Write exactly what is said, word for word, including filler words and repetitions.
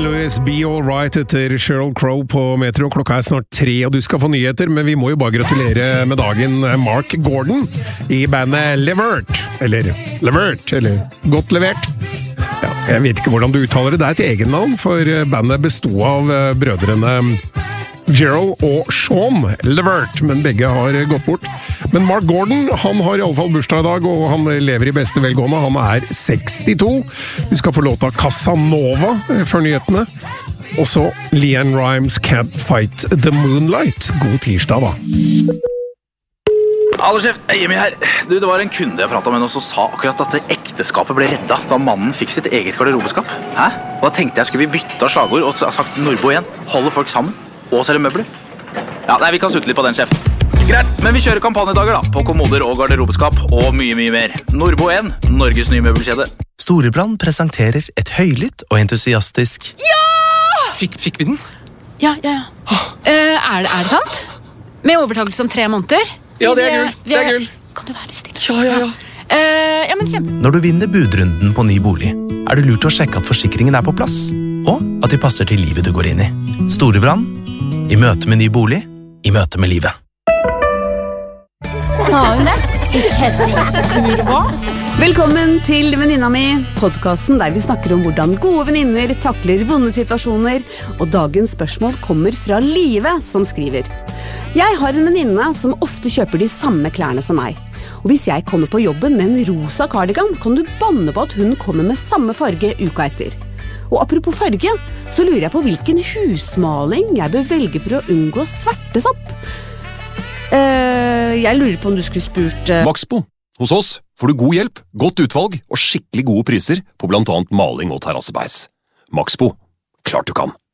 Louis, Be All Right etter Sheryl Crow på Metro. Klokka er snart tre, og du skal få nyheter, men vi må jo bare gratulere med dagen Mark Gordon i bandet Levert. Eller Levert, eller Godt Levert. Ja, jeg vet ikke hvordan du uttaler det. Det er et egennavn, for bandet bestod av brødrene Gerald og Sean Levert, men begge har gått bort. Men Mark Gordon, han har i alle fall bursdag i dag, og han lever i beste velgående. Han er sekstito. Vi skal få låta Casanova før nyhetene. Og så Leanne Rimes Can't Fight the Moonlight. God tirsdag, da. Hallo, sjef. Jimmy her. Du, det var en kunde jeg pratet med nå som sa akkurat at det ekteskapet ble redda da mannen fikk sitt eget garderobeskap. Hæ? Og da tenkte jeg skulle vi bytte slagord og sagt Nordbo igjen. Holde folk sammen. Og selge møbler. Ja, nei, vi kan slutte litt på den, sjef. Greit, men vi kjører kampanjedager da, på kommoder og garderobeskap, og mye, mye mer. Nordbo en, Norges nye møbelkjede. Storebrand presenterer et høylytt og entusiastisk Ja! Fikk, fikk vi den? Ja, ja, ja. Uh, er, det, er det sant? Med overtakelse om tre måneder? Ja, det er gull. Det er gull. Kan du være litt stille? Ja, ja, ja. Uh, ja, men kjempe. Når du vinner budrunden på ny bolig, er det lurt å sjekke at forsikringen er på plass, og at de passer til livet du går inn i. Storebrand, i møte med ny bolig, i møte med livet. Sa hun det? Ikke Velkommen til Venninna mi, podcasten der vi snakker om hvordan gode venninner takler vonde situasjoner, og dagens spørsmål kommer fra Live som skriver. Jeg har en venninne som ofte kjøper de samme klærne som meg. Og hvis jeg kommer på jobben med en rosa cardigan, kan du banne på at hun kommer med samme farge uka etter. Og apropos farge, så lurer jeg på hvilken husmaling jeg bør velge for å unngå svertesopp. Uh, jeg lurer på om du skulle spurt... Uh... Maxbo. Hos oss får du god hjelp, godt utvalg og skikkelig gode priser på blant annet maling og terrassebeis. Maxbo. Klart du kan.